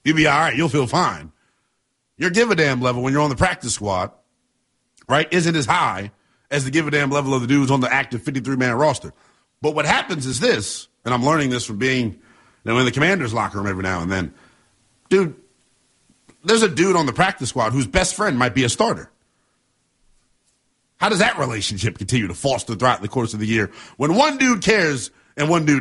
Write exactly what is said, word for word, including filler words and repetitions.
You'll be all right. You'll feel fine. Your give a damn level when you're on the practice squad, right, isn't as high as the give a damn level of the dudes on the active fifty-three man roster. But what happens is this, and I'm learning this from being you know, in the commander's locker room every now and then. Dude, there's a dude on the practice squad whose best friend might be a starter. How does that relationship continue to foster throughout the course of the year when one dude cares and one dude